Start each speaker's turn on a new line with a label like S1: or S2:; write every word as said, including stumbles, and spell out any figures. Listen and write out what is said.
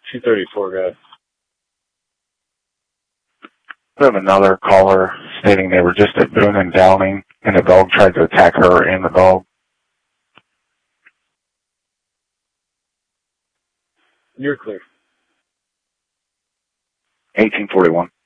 S1: two thirty-four, guys.
S2: We have another caller stating they were just at Boone and Downing, and the dog tried to attack her and the dog.
S1: You're clear.
S2: eighteen forty-one.